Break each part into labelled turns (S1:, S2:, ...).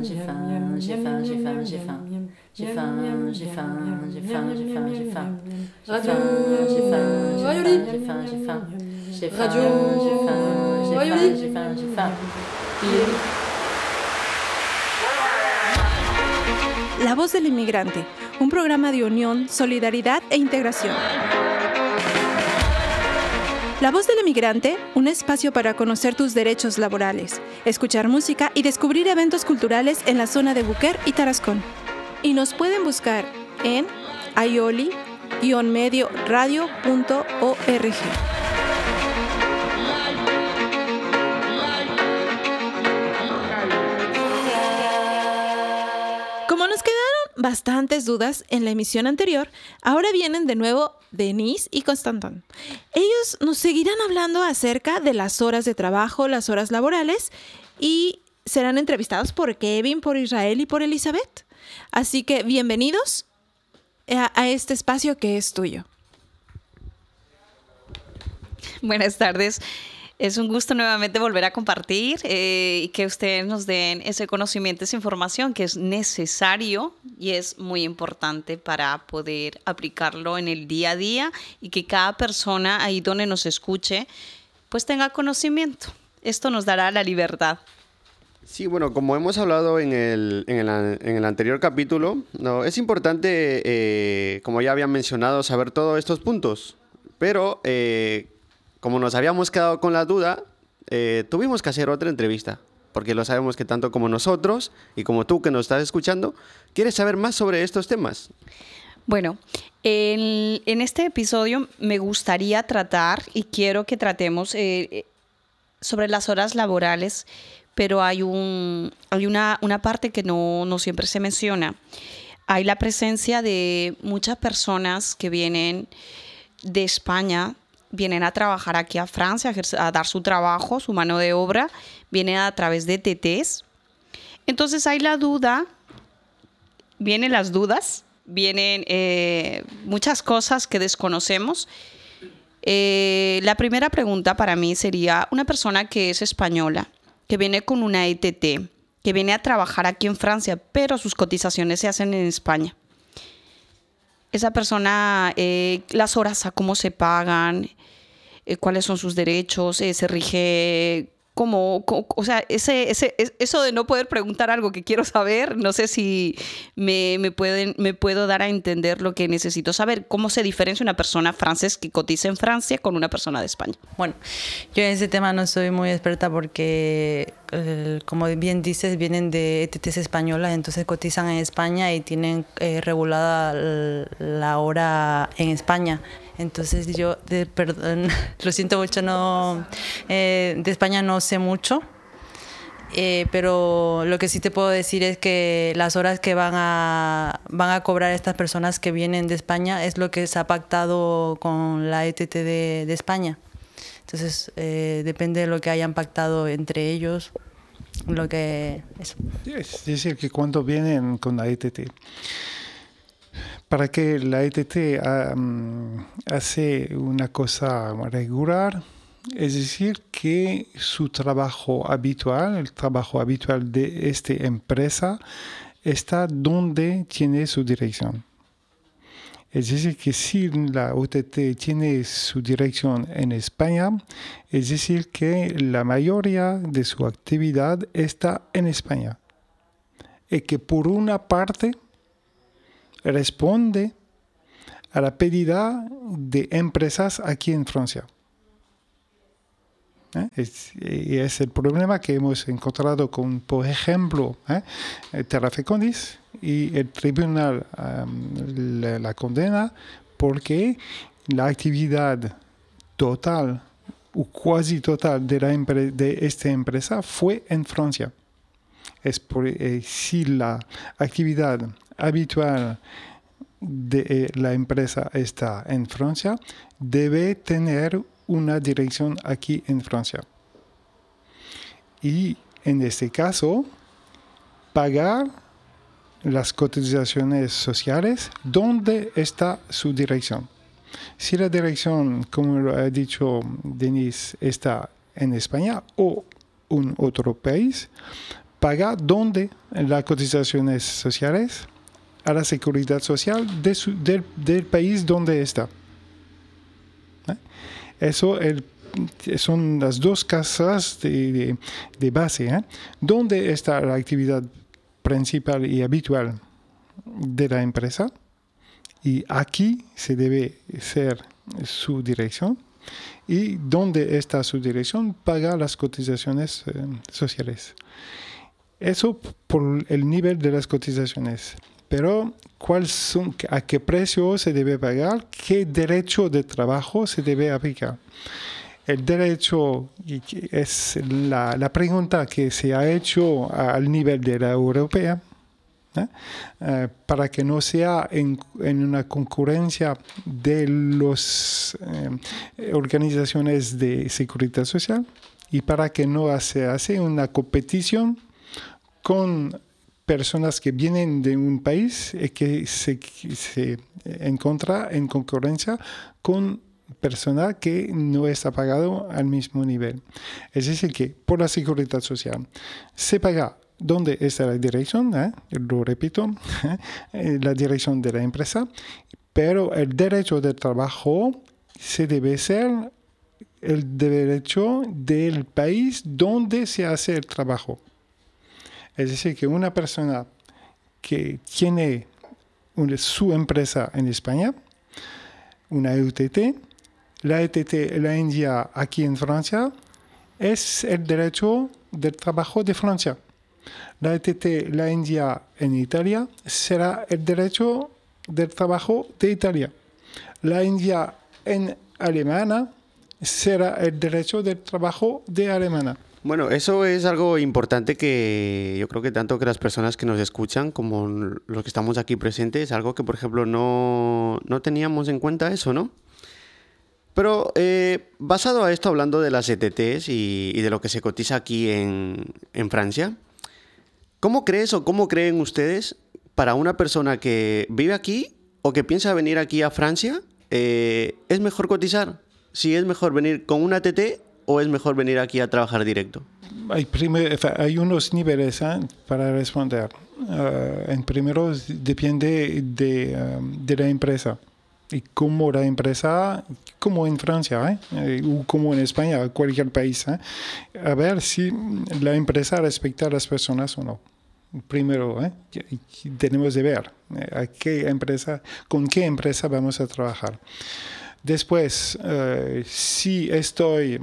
S1: j'ai faim, j'ai faim, j'ai faim, j'ai faim. J'ai faim, j'ai faim, j'ai faim, j'ai faim, j'ai faim. Radio, j'ai faim, j'ai faim, j'ai faim, j'ai faim. J'ai faim, j'ai faim, j'ai faim, j'ai faim, j'ai faim.
S2: La Voz del Inmigrante, un programa de unión, solidaridad e integración. La Voz del Inmigrante, un espacio para conocer tus derechos laborales, escuchar música y descubrir eventos culturales en la zona de Buquer y Tarascón. Y nos pueden buscar en aioli-medioradio.org. Como nos quedaron bastantes dudas en la emisión anterior, ahora vienen de nuevo Denise y Constantin. Ellos nos seguirán hablando acerca de las horas de trabajo, las horas laborales, y serán entrevistados por Kevin, por Israel y por Elizabeth. Así que bienvenidos a este espacio que es tuyo.
S3: Buenas tardes. Es un gusto nuevamente volver a compartir y que ustedes nos den ese conocimiento, esa información que es necesario y es muy importante para poder aplicarlo en el día a día y que cada persona ahí donde nos escuche pues tenga conocimiento. Esto nos dará la libertad.
S4: Sí, bueno, como hemos hablado en el anterior capítulo, no, es importante, como ya habían mencionado, saber todos estos puntos, pero como nos habíamos quedado con la duda, tuvimos que hacer otra entrevista, porque lo sabemos que tanto como nosotros y como tú que nos estás escuchando, quieres saber más sobre estos temas.
S3: Bueno, en este episodio me gustaría tratar y quiero que tratemos sobre las horas laborales, pero hay una parte que no siempre se menciona. Hay la presencia de muchas personas que vienen de España, vienen a trabajar aquí a Francia, a dar su trabajo, su mano de obra, vienen a través de TTs. Entonces hay la duda, vienen las dudas, vienen muchas cosas que desconocemos. La primera pregunta para mí sería, una persona que es española, que viene con una ETT, que viene a trabajar aquí en Francia, pero sus cotizaciones se hacen en España. Esa persona, las horas, cómo se pagan, cuáles son sus derechos, se rige como, o sea, eso de no poder preguntar algo que quiero saber, no sé si me puedo dar a entender lo que necesito saber, cómo se diferencia una persona francesa que cotiza en Francia con una persona de España.
S1: Bueno, yo en ese tema no soy muy experta porque, como bien dices, vienen de ETTs españolas, entonces cotizan en España y tienen regulada la hora en España. Entonces yo, perdón, lo siento mucho, de España no sé mucho, pero lo que sí te puedo decir es que las horas que van a cobrar estas personas que vienen de España es lo que se ha pactado con la ETT de España. Entonces depende de lo que hayan pactado entre ellos, lo que eso.
S5: Es decir, que cuando vienen con la ETT, para que la ETT hace una cosa regular, es decir, que su trabajo habitual, el trabajo habitual de esta empresa, está donde tiene su dirección. Es decir, que si la OTT tiene su dirección en España, es decir, que la mayoría de su actividad está en España. Y que por una parte responde a la pedida de empresas aquí en Francia. Y es el problema que hemos encontrado con, por ejemplo, Terra Fecundis, y el tribunal la condena porque la actividad total o cuasi total de esta empresa fue en Francia. Si la actividad habitual de la empresa está en Francia, debe tener una dirección aquí en Francia. Y en este caso, pagar las cotizaciones sociales donde está su dirección. Si la dirección, como lo ha dicho Denise, está en España o en otro país, paga dónde las cotizaciones sociales a la seguridad social del país donde está. Eso son las dos casas de base, ¿Dónde está la actividad principal y habitual de la empresa? Y aquí se debe ser su dirección. Y donde está su dirección, paga las cotizaciones sociales. Eso por el nivel de las cotizaciones. Pero, ¿a qué precio se debe pagar? ¿Qué derecho de trabajo se debe aplicar? El derecho es la pregunta que se ha hecho al nivel de la europea, para que no sea en una concurrencia de las organizaciones de seguridad social y para que no se hace una competición con personas que vienen de un país y que se encuentra en concurrencia con personal que no está pagado al mismo nivel. Es decir, que por la seguridad social se paga donde está la dirección, lo repito, la dirección de la empresa, pero el derecho de trabajo se debe ser el derecho del país donde se hace el trabajo. Es decir, que una persona que tiene su empresa en España, una ETT, la ETT la envía aquí en Francia, es el derecho del trabajo de Francia. La ETT la envía en Italia, será el derecho del trabajo de Italia. La envía en Alemania, será el derecho del trabajo de Alemania.
S4: Bueno, eso es algo importante que yo creo que tanto que las personas que nos escuchan como los que estamos aquí presentes, es algo que, por ejemplo, no teníamos en cuenta eso, ¿no? Pero basado a esto, hablando de las ETTs y de lo que se cotiza aquí en Francia, ¿cómo crees o cómo creen ustedes para una persona que vive aquí o que piensa venir aquí a Francia, es mejor cotizar? ¿Si es mejor venir con una ETT o es mejor venir aquí a trabajar directo?
S5: Hay unos niveles para responder. En primero depende de la empresa. Y como la empresa, como en Francia, o como en España, cualquier país, a ver si la empresa respeta a las personas o no. Primero, tenemos de ver con qué empresa vamos a trabajar. Después, si estoy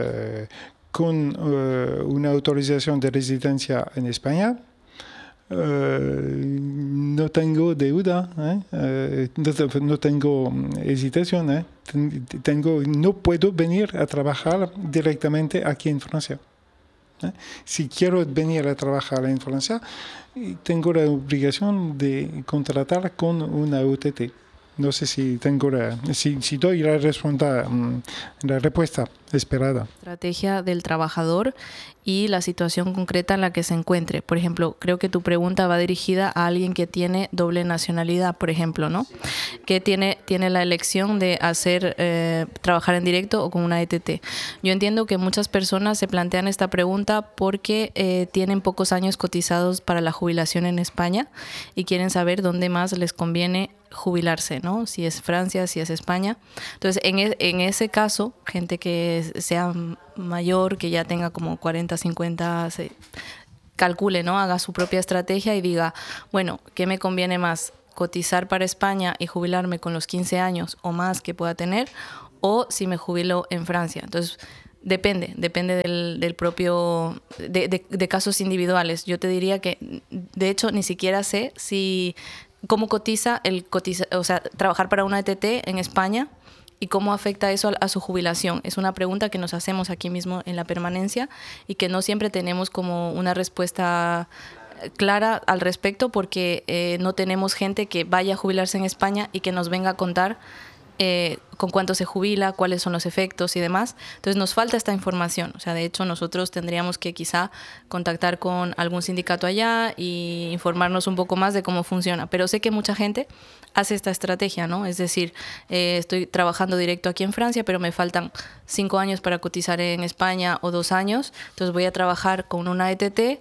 S5: con una autorización de residencia en España, no tengo deuda, no tengo hesitación, no puedo venir a trabajar directamente aquí en Francia. Si quiero venir a trabajar en Francia, tengo la obligación de contratar con una UTT. No sé si doy la respuesta esperada.
S2: Estrategia del trabajador y la situación concreta en la que se encuentre. Por ejemplo, creo que tu pregunta va dirigida a alguien que tiene doble nacionalidad, por ejemplo, ¿no? Que tiene la elección de trabajar en directo o con una ETT. Yo entiendo que muchas personas se plantean esta pregunta porque tienen pocos años cotizados para la jubilación en España y quieren saber dónde más les conviene jubilarse, ¿no? Si es Francia, si es España. Entonces, en ese caso, gente que sea mayor, que ya tenga como 40, 50, calcule, ¿no? Haga su propia estrategia y diga, bueno, ¿qué me conviene más? ¿Cotizar para España y jubilarme con los 15 años o más que pueda tener? ¿O si me jubilo en Francia? Entonces, depende del propio, de casos individuales. Yo te diría que, de hecho, ni siquiera sé cómo cotiza trabajar para una ETT en España y cómo afecta eso a su jubilación. Es una pregunta que nos hacemos aquí mismo en la permanencia y que no siempre tenemos como una respuesta clara al respecto porque no tenemos gente que vaya a jubilarse en España y que nos venga a contar con cuánto se jubila, cuáles son los efectos y demás. Entonces nos falta esta información. O sea, de hecho nosotros tendríamos que quizá contactar con algún sindicato allá y informarnos un poco más de cómo funciona. Pero sé que mucha gente hace esta estrategia, ¿no? Es decir, estoy trabajando directo aquí en Francia, pero me faltan 5 años para cotizar en España o 2 años. Entonces voy a trabajar con una ETT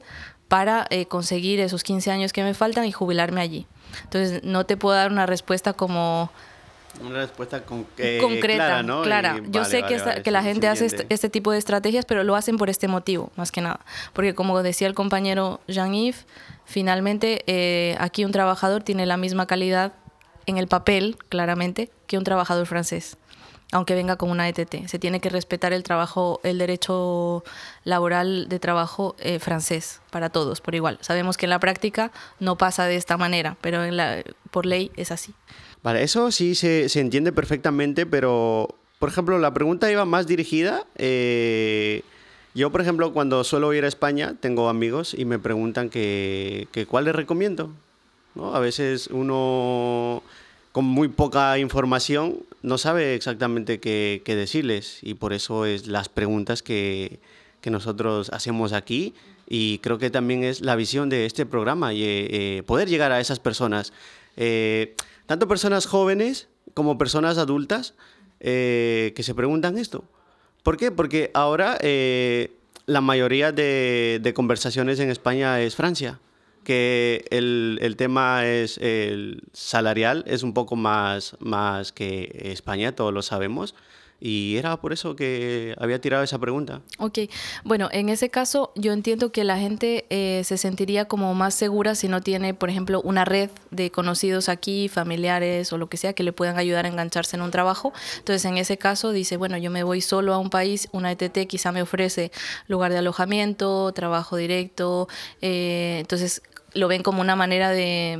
S6: para conseguir esos 15 años que me faltan y jubilarme allí. Entonces, no te puedo dar una respuesta como...
S4: Una respuesta
S6: concreta,
S4: clara, ¿no?
S6: clara. Yo sé que la gente hace
S4: entiende.
S6: este tipo de estrategias, pero lo hacen por este motivo, más que nada. Porque como decía el compañero Jean-Yves, finalmente aquí un trabajador tiene la misma calidad en el papel, claramente, que un trabajador francés, aunque venga con una ETT. Se tiene que respetar el derecho laboral de trabajo francés para todos, por igual. Sabemos que en la práctica no pasa de esta manera, pero por ley es así.
S4: Vale, eso sí se entiende perfectamente, pero, por ejemplo, la pregunta iba más dirigida. Yo, por ejemplo, cuando suelo ir a España, tengo amigos y me preguntan que cuál les recomiendo, ¿no? A veces uno, con muy poca información, no sabe exactamente qué decirles, y por eso es las preguntas que nosotros hacemos aquí, y creo que también es la visión de este programa, y poder llegar a esas personas. Tanto personas jóvenes como personas adultas que se preguntan esto. ¿Por qué? Porque ahora la mayoría de conversaciones en España es Francia, que el tema es el salarial es un poco más que España, todos lo sabemos. Y era por eso que había tirado esa pregunta.
S6: Ok, bueno, en ese caso yo entiendo que la gente se sentiría como más segura si no tiene, por ejemplo, una red de conocidos aquí, familiares o lo que sea, que le puedan ayudar a engancharse en un trabajo. Entonces, en ese caso dice, bueno, yo me voy solo a un país, una ETT quizá me ofrece lugar de alojamiento, trabajo directo, entonces lo ven como una manera de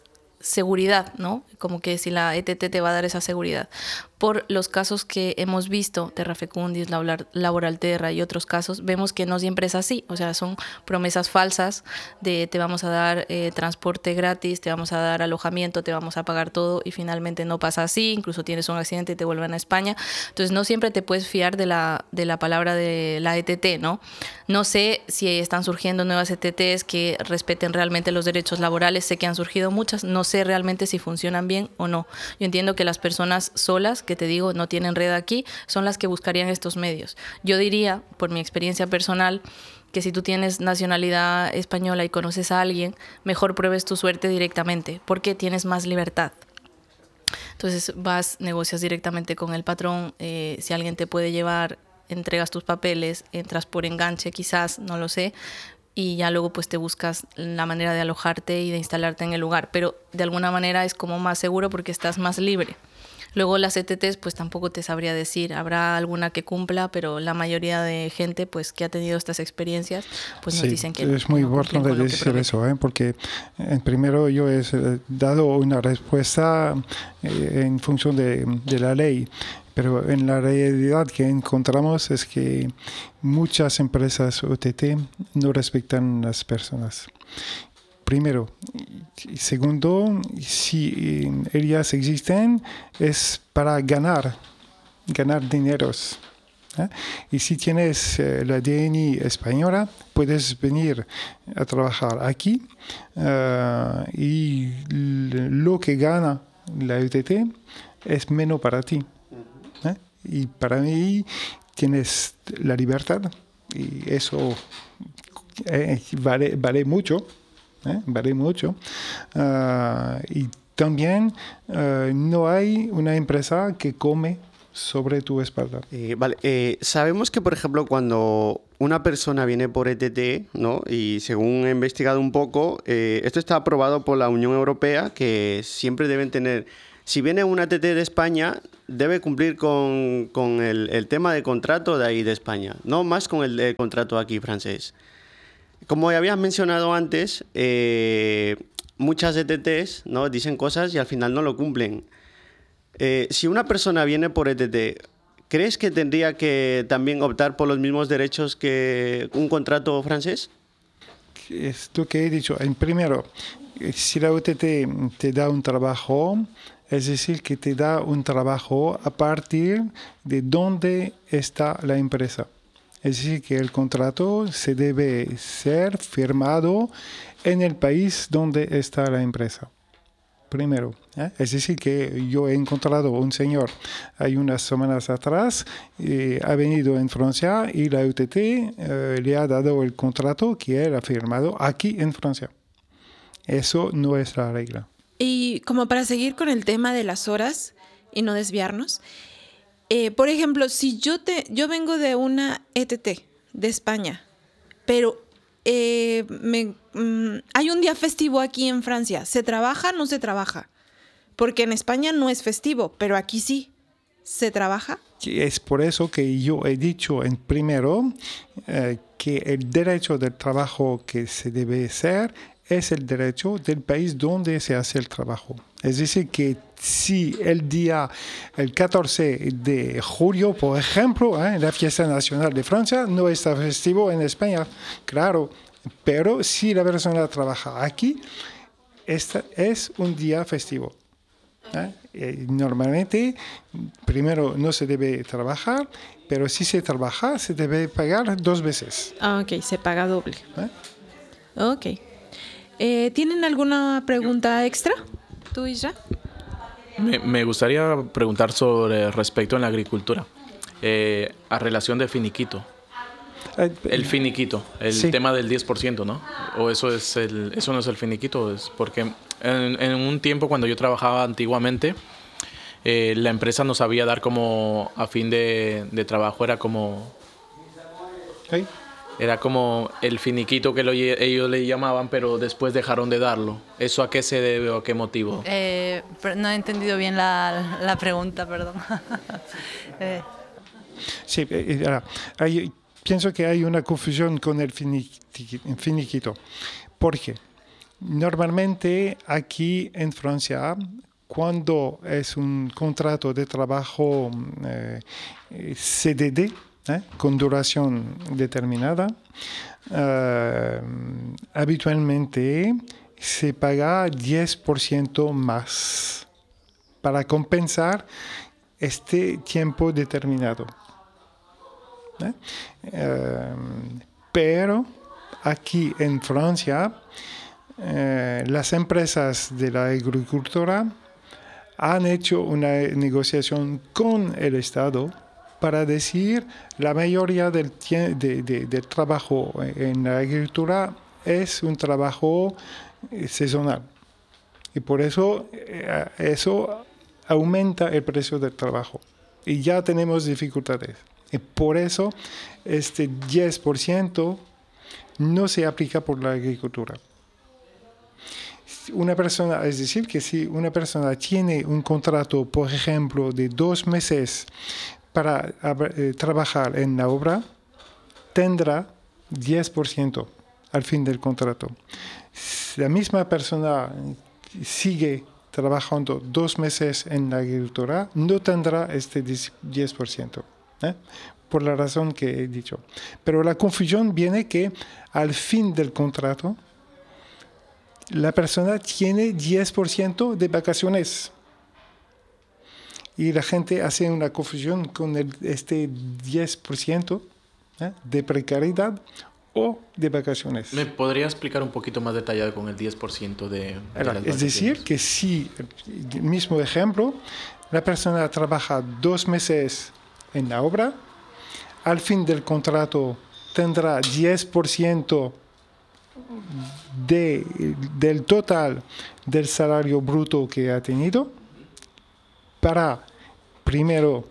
S6: seguridad, ¿no? Como que si la ETT te va a dar esa seguridad. Por los casos que hemos visto, Terra Fecundis, Laboral Terra y otros casos, vemos que no siempre es así. O sea, son promesas falsas de te vamos a dar transporte gratis, te vamos a dar alojamiento, te vamos a pagar todo, y finalmente no pasa así. Incluso tienes un accidente y te vuelven a España. Entonces, no siempre te puedes fiar de la palabra de la ETT, ¿no? No sé si están surgiendo nuevas ETTs que respeten realmente los derechos laborales. Sé que han surgido muchas. No sé realmente si funcionan bien o no. Yo entiendo que las personas solas, que te digo, no tienen red aquí, son las que buscarían estos medios. Yo diría, por mi experiencia personal, que si tú tienes nacionalidad española y conoces a alguien, mejor pruebes tu suerte directamente, porque tienes más libertad. Entonces negocias directamente con el patrón, si alguien te puede llevar, entregas tus papeles, entras por enganche quizás, no lo sé, y ya luego pues te buscas la manera de alojarte y de instalarte en el lugar, pero de alguna manera es como más seguro porque estás más libre. Luego las ETTs pues tampoco te sabría decir, habrá alguna que cumpla, pero la mayoría de gente pues que ha tenido estas experiencias pues nos dicen que
S5: es muy
S6: no
S5: importante decir eso, porque primero yo he dado una respuesta en función de la ley, pero en la realidad que encontramos es que muchas empresas OTT no respetan las personas. Primero. Segundo, si ellas existen es para ganar dineros. Y si tienes la DNI española, puedes venir a trabajar aquí y lo que gana la UTT es menos para ti. Y para mí tienes la libertad y eso vale mucho. Vale mucho. Y también no hay una empresa que come sobre tu espalda.
S4: Sabemos que, por ejemplo, cuando una persona viene por ETT, ¿no? Y según he investigado un poco, esto está aprobado por la Unión Europea, que siempre deben tener, si viene una ETT de España, debe cumplir con el tema de contrato de ahí de España, no más con el contrato aquí francés. Como ya habías mencionado antes, muchas ETTs, ¿no? Dicen cosas y al final no lo cumplen. Si una persona viene por ETT, ¿crees que tendría que también optar por los mismos derechos que un contrato francés?
S5: Es lo que he dicho. Primero, si la OTT te da un trabajo, es decir, que te da un trabajo a partir de dónde está la empresa. Es decir, que el contrato se debe ser firmado en el país donde está la empresa. primero. Es decir, que yo he encontrado un señor hay unas semanas atrás, ha venido en Francia y la UTT le ha dado el contrato que él ha firmado aquí en Francia. Eso no es la regla.
S2: Y como para seguir con el tema de las horas y no desviarnos, por ejemplo, si yo vengo de una ETT de España, pero hay un día festivo aquí en Francia, ¿se trabaja o no se trabaja? Porque en España no es festivo, pero aquí sí. ¿Se trabaja?
S5: Es por eso que yo he dicho en primero que el derecho del trabajo que se debe hacer es el derecho del país donde se hace el trabajo. Es decir, que si el 14 de julio, por ejemplo, la fiesta nacional de Francia no está festivo en España, claro, pero si la persona trabaja aquí, este es un día festivo. Normalmente, primero no se debe trabajar, pero si se trabaja, se debe pagar 2 veces.
S2: Ok, se paga doble. Ok. ¿Tienen alguna pregunta extra? ¿Tú, Isra?
S7: Me gustaría preguntar sobre respecto en la agricultura, a relación de finiquito. El finiquito, el tema del 10%, ¿no? O eso no es el finiquito, es porque en un tiempo cuando yo trabajaba antiguamente, la empresa nos sabía dar como a fin de trabajo, era como el finiquito que ellos le llamaban, pero después dejaron de darlo. ¿Eso a qué se debe o a qué motivo?
S1: No he entendido bien la pregunta, perdón.
S5: Sí, pienso que hay una confusión con el finiquito. ¿Por qué? Normalmente aquí en Francia, cuando es un contrato de trabajo CDD, con duración determinada, habitualmente se paga 10% más para compensar este tiempo determinado. Pero aquí en Francia, las empresas de la agricultura han hecho una negociación con el Estado para decir la mayoría del trabajo en la agricultura es un trabajo sazonal. Y por eso aumenta el precio del trabajo. Y ya tenemos dificultades. Y por eso este 10% no se aplica por la agricultura. Es decir, que si una persona tiene un contrato, por ejemplo, de 2 meses para trabajar en la obra, tendrá 10% al fin del contrato. Si la misma persona sigue trabajando 2 meses en la agricultura, no tendrá este 10%. Por la razón que he dicho. Pero la confusión viene que al fin del contrato, la persona tiene 10% de vacaciones. Y la gente hace una confusión con este 10% de precariedad o de vacaciones.
S7: ¿Me podría explicar un poquito más detallado con el 10% de las vacaciones?
S5: Es decir, que si, el mismo ejemplo, la persona trabaja 2 meses en la obra, al fin del contrato tendrá 10% del total del salario bruto que ha tenido para, primero,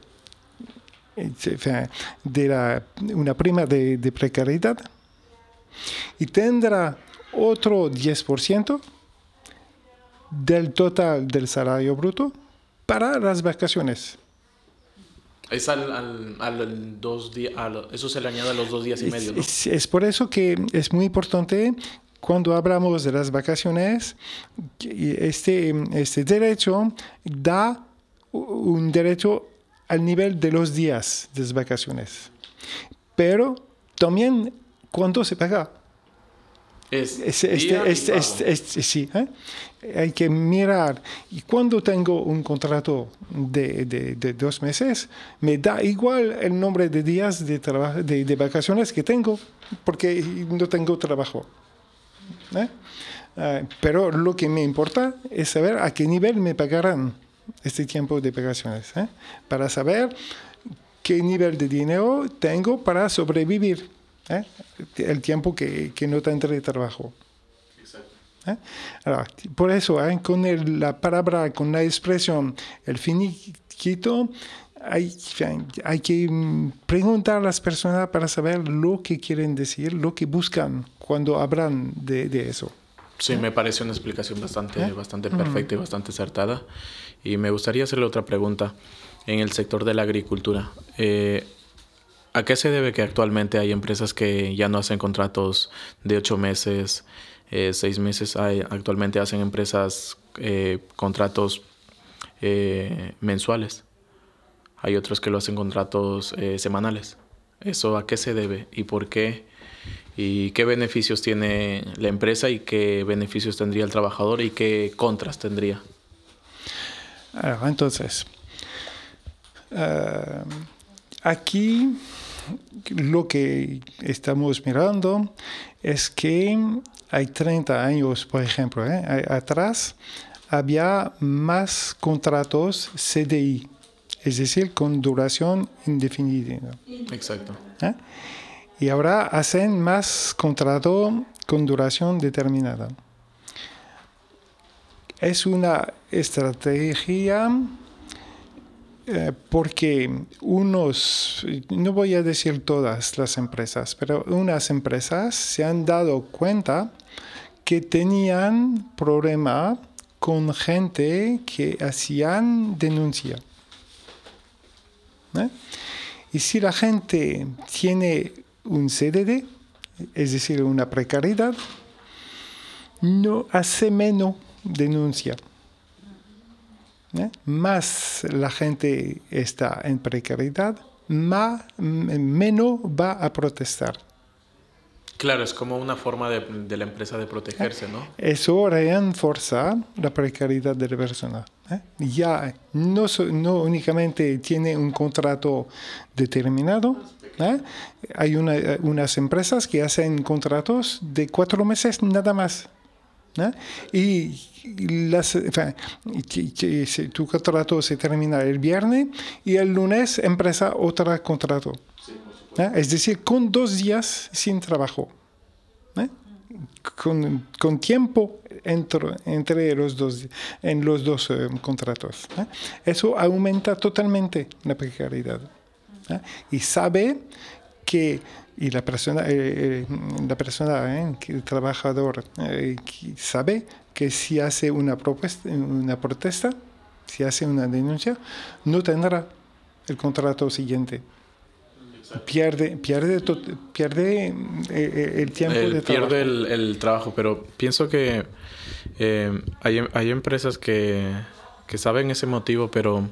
S5: una prima de precariedad, y tendrá otro 10% del total del salario bruto para las vacaciones.
S7: Es eso se le añade a los 2 días y medio, ¿no?
S5: Es por eso que es muy importante cuando hablamos de las vacaciones, este derecho da un derecho al nivel de los días de las vacaciones. Pero también cuando se paga. Sí, hay que mirar. Y cuando tengo un contrato de 2 meses, me da igual el nombre de días de vacaciones que tengo, porque no tengo trabajo. Pero lo que me importa es saber a qué nivel me pagarán este tiempo de vacaciones, para saber qué nivel de dinero tengo para sobrevivir el tiempo que no tendré trabajo. Ahora, por eso, con la palabra, con la expresión, el finiquito, hay que preguntar a las personas para saber lo que quieren decir, lo que buscan cuando hablan de eso.
S7: Sí, me parece una explicación bastante perfecta y bastante acertada. Y me gustaría hacerle otra pregunta. En el sector de la agricultura, ¿a qué se debe que actualmente hay empresas que ya no hacen contratos de 8 meses, 6 meses? Actualmente hacen empresas contratos mensuales. Hay otros que lo hacen contratos semanales. ¿Eso a qué se debe y por qué? ¿Y qué beneficios tiene la empresa y qué beneficios tendría el trabajador y qué contras tendría?
S5: Entonces, aquí lo que estamos mirando es que hay 30 años, por ejemplo, atrás había más contratos CDI, es decir, con duración indefinida.
S7: Exacto.
S5: Y ahora hacen más contrato con duración determinada. Es una estrategia porque no voy a decir todas las empresas, pero unas empresas se han dado cuenta que tenían problema con gente que hacían denuncia. Y si la gente tiene un CDD, es decir, una precariedad, no hace menos denuncia. Más la gente está en precariedad, menos va a protestar.
S7: Claro, es como una forma de la empresa de protegerse, ¿no?
S5: Eso refuerza la precariedad de la persona. Ya no únicamente tiene un contrato determinado. Hay unas empresas que hacen contratos de 4 meses nada más. Y tu contrato se termina el viernes y el lunes empieza otro contrato. Es decir, con 2 días sin trabajo. Con tiempo entre los dos contratos. Eso aumenta totalmente la precariedad. Y sabe que la persona, el trabajador, sabe que si hace una protesta, si hace una denuncia, no tendrá el contrato siguiente. Pierde el tiempo de trabajo.
S7: Pierde el trabajo, pero pienso que hay empresas que saben ese motivo, pero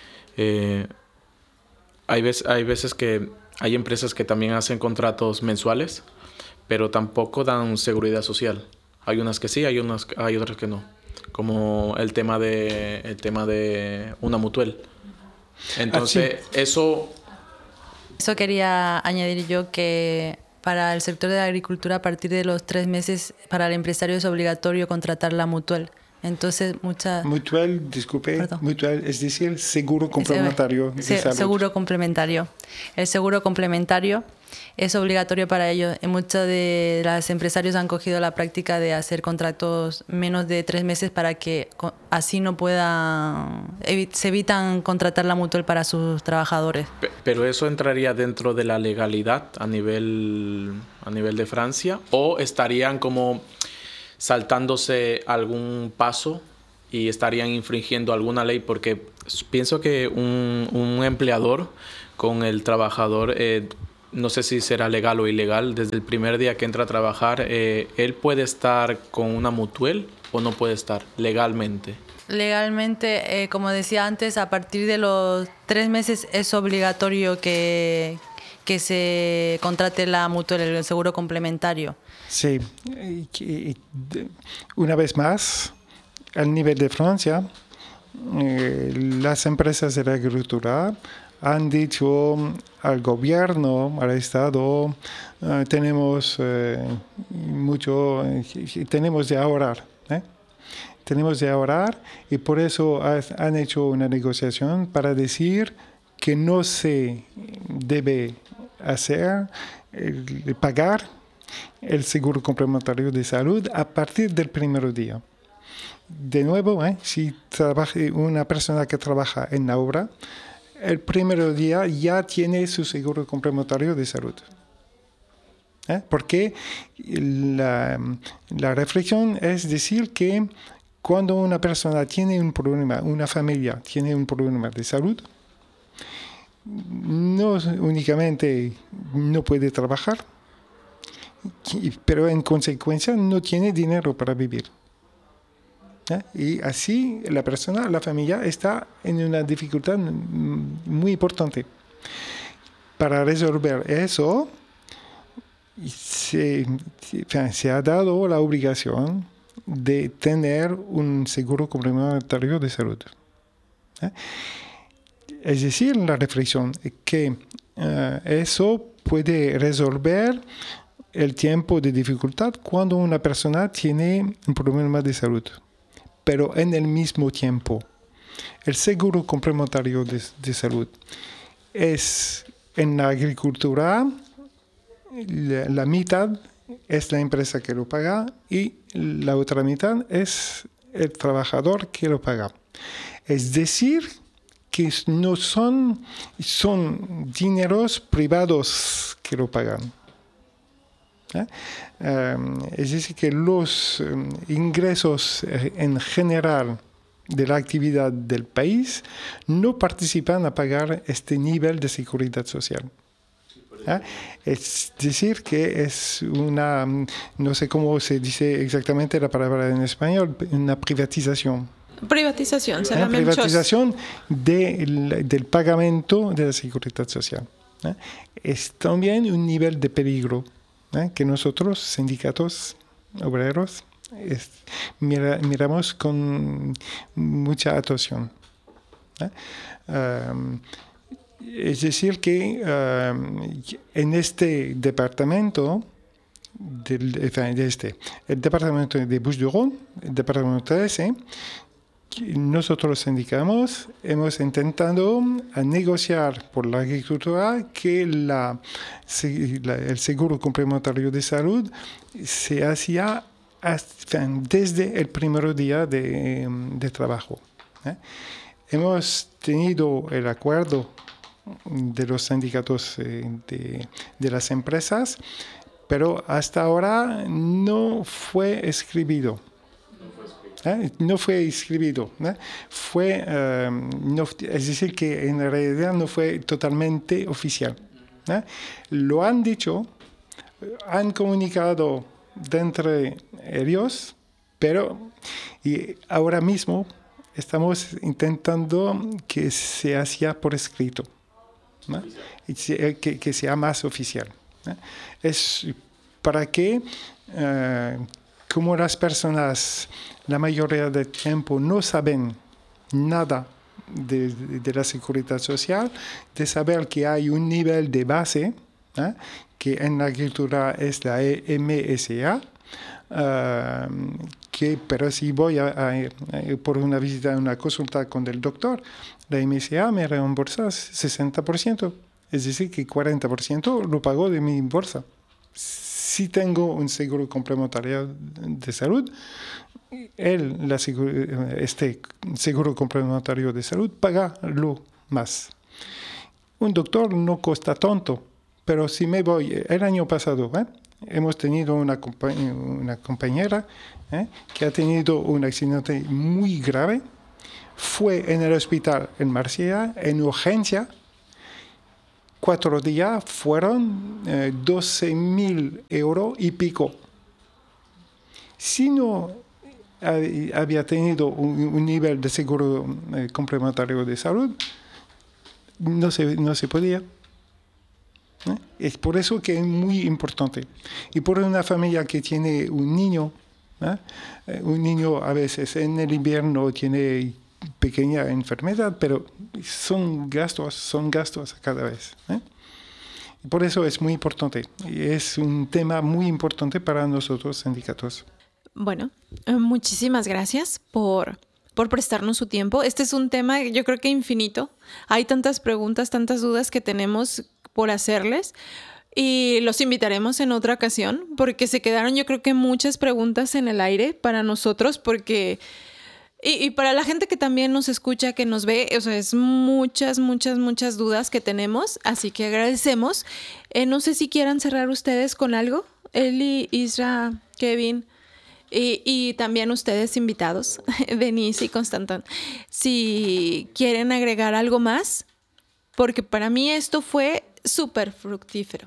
S7: hay veces que hay empresas que también hacen contratos mensuales, pero tampoco dan seguridad social. Hay unas que sí, hay otras que no. Como el tema de una mutual. Entonces, Eso
S1: quería añadir yo, que para el sector de la agricultura, a partir de los 3 meses, para el empresario es obligatorio contratar la mutual. Entonces,
S5: Mutual, es decir, seguro complementario de salud.
S1: Seguro complementario. El seguro complementario es obligatorio para ellos. Y muchos de los empresarios han cogido la práctica de hacer contratos menos de 3 meses para que así no se evitan contratar la mutual para sus trabajadores.
S7: Pero eso entraría dentro de la legalidad a nivel de Francia, o estarían como saltándose algún paso y estarían infringiendo alguna ley, porque pienso que un empleador con el trabajador, no sé si será legal o ilegal, desde el primer día que entra a trabajar, él puede estar con una mutual o no puede estar legalmente.
S1: Legalmente, como decía antes, a partir de los 3 meses es obligatorio que se contrate la mutual, el seguro complementario.
S5: Sí, una vez más, al nivel de Francia, las empresas de la agricultura han dicho al gobierno, al Estado, tenemos de ahorrar. Tenemos de ahorrar y por eso han hecho una negociación para decir que no se debe pagar el seguro complementario de salud a partir del primer día. De nuevo, si trabaja una persona que trabaja en la obra, el primer día ya tiene su seguro complementario de salud. Porque la reflexión es decir que cuando una persona tiene un problema, una familia tiene un problema de salud, no únicamente no puede trabajar, pero en consecuencia no tiene dinero para vivir. Y así la familia está en una dificultad muy importante. Para resolver eso, se ha dado la obligación de tener un seguro complementario de salud. Es decir, la reflexión que eso puede resolver el tiempo de dificultad cuando una persona tiene un problema de salud. Pero en el mismo tiempo, el seguro complementario de salud es en la agricultura, la mitad es la empresa que lo paga y la otra mitad es el trabajador que lo paga. Es decir, que no son dineros privados que lo pagan. Es decir, que los ingresos en general de la actividad del país no participan a pagar este nivel de seguridad social. Es decir, que es una, no sé cómo se dice exactamente la palabra en español, una privatización.
S2: Privatización,
S5: Una privatización del pagamento de la seguridad social. Es también un nivel de peligro que nosotros, sindicatos obreros, miramos con mucha atención. Es decir, que en este departamento, el departamento de Bouches-du-Rhône, el departamento 13, nosotros los sindicatos hemos intentado negociar por la agricultura que el seguro complementario de salud se hacía desde el primer día de trabajo. Hemos tenido el acuerdo de los sindicatos de las empresas, pero hasta ahora no fue escrito. No fue escrito. Es decir, que en realidad no fue totalmente oficial. Lo han dicho, han comunicado entre ellos, pero y ahora mismo estamos intentando que se hacía por escrito, que sea más oficial. Es para que, como las personas la mayoría del tiempo no saben nada de la seguridad social, de saber que hay un nivel de base, que en la agricultura es la MSA, pero si voy por una visita, una consulta con el doctor, la MSA me reembolsa 60%, es decir, que 40% lo pago de mi bolsa. Si tengo un seguro complementario de salud, este seguro complementario de salud paga lo más. Un doctor no cuesta tanto, pero si me voy, el año pasado, hemos tenido una compañera que ha tenido un accidente muy grave, fue en el hospital en Marsella, en urgencia. 4 días fueron 12.000 euros y pico. Si no había tenido un nivel de seguro complementario de salud, no se podía. Es por eso que es muy importante. Y por una familia que tiene un niño a veces en el invierno tiene pequeña enfermedad, pero son gastos cada vez. Por eso es muy importante. Es un tema muy importante para nosotros, sindicatos.
S2: Bueno, muchísimas gracias por prestarnos su tiempo. Este es un tema, yo creo que infinito. Hay tantas preguntas, tantas dudas que tenemos por hacerles. Y los invitaremos en otra ocasión porque se quedaron, yo creo que muchas preguntas en el aire para nosotros porque... Y para la gente que también nos escucha, que nos ve, o sea, es muchas dudas que tenemos, así que agradecemos. No sé si quieran cerrar ustedes con algo, Eli, Isra, Kevin, y también ustedes invitados, Denise y Constantin. Si quieren agregar algo más, porque para mí esto fue súper fructífero.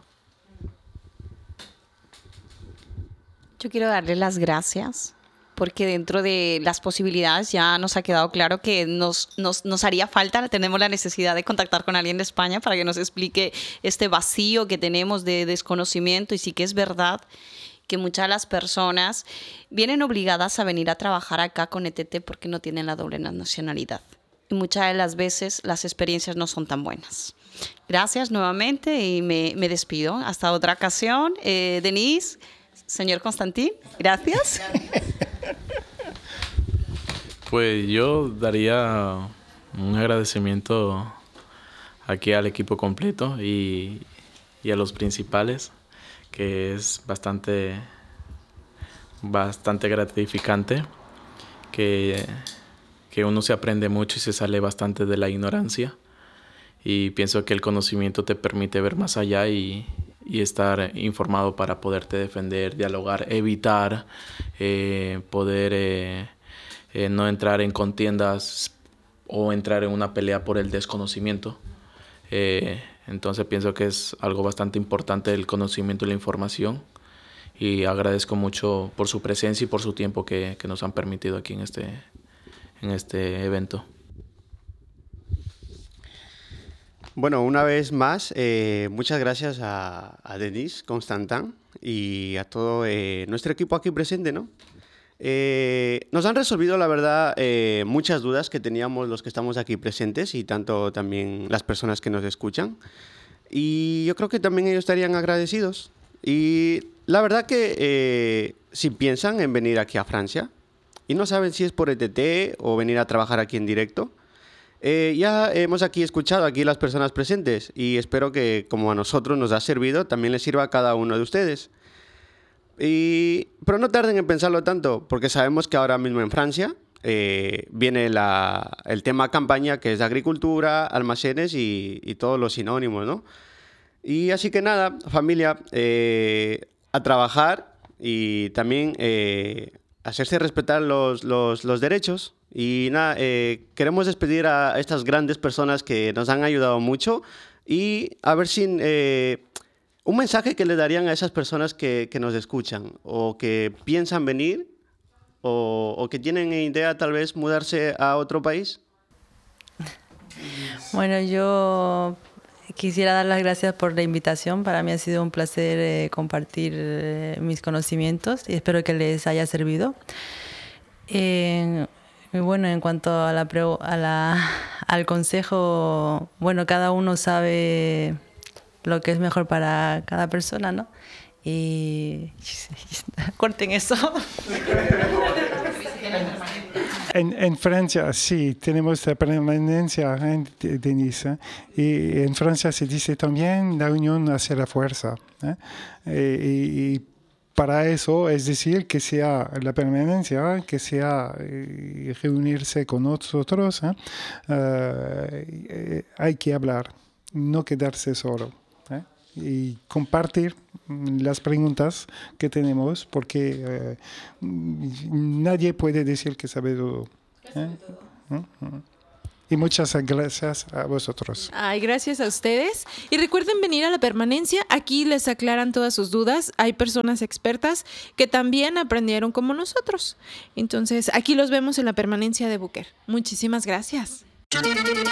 S3: Yo quiero darle las gracias porque dentro de las posibilidades ya nos ha quedado claro que nos haría falta, tenemos la necesidad de contactar con alguien de España para que nos explique este vacío que tenemos de desconocimiento. Y sí que es verdad que muchas de las personas vienen obligadas a venir a trabajar acá con ETT porque no tienen la doble nacionalidad. Y muchas de las veces las experiencias no son tan buenas. Gracias nuevamente y me despido. Hasta otra ocasión. Denise, señor Constantin, gracias.
S7: Pues yo daría un agradecimiento aquí al equipo completo y a los principales, que es bastante gratificante, que uno se aprende mucho y se sale bastante de la ignorancia. Y pienso que el conocimiento te permite ver más allá y estar informado para poderte defender, dialogar, evitar, poder no entrar en contiendas o entrar en una pelea por el desconocimiento. Entonces pienso que es algo bastante importante el conocimiento y la información. Y agradezco mucho por su presencia y por su tiempo que nos han permitido aquí en este evento.
S4: Bueno, una vez más, muchas gracias a Denise, Constantin y a todo nuestro equipo aquí presente, ¿no? Nos han resolvido, la verdad, muchas dudas que teníamos los que estamos aquí presentes y tanto también las personas que nos escuchan. Y yo creo que también ellos estarían agradecidos. Y la verdad que si piensan en venir aquí a Francia y no saben si es por ETT o venir a trabajar aquí en directo, ya hemos aquí escuchado aquí las personas presentes y espero que como a nosotros nos ha servido, también les sirva a cada uno de ustedes. Pero no tarden en pensarlo tanto, porque sabemos que ahora mismo en Francia viene el tema campaña, que es agricultura, almacenes y todos los sinónimos, ¿no? Y así que nada, familia, a trabajar y también hacerse respetar los derechos. Y nada, queremos despedir a estas grandes personas que nos han ayudado mucho y a ver si un mensaje que le darían a esas personas que nos escuchan o que piensan venir o que tienen idea tal vez mudarse a otro país.
S1: Bueno, yo quisiera dar las gracias por la invitación. Para mí ha sido un placer compartir mis conocimientos y espero que les haya servido. Y bueno, en cuanto a al consejo, bueno, cada uno sabe lo que es mejor para cada persona, ¿no? Y corten eso.
S5: En Francia, sí, tenemos la permanencia, Denise. Y en Francia se dice también la unión hace la fuerza. Y para eso, es decir, que sea la permanencia, que sea reunirse con nosotros, hay que hablar, no quedarse solo. Y compartir las preguntas que tenemos, porque nadie puede decir que sabe todo. Y muchas gracias a vosotros.
S2: Ay, gracias a ustedes. Y recuerden venir a la permanencia. Aquí les aclaran todas sus dudas. Hay personas expertas que también aprendieron como nosotros. Entonces, aquí los vemos en la permanencia de Búquer. Muchísimas gracias.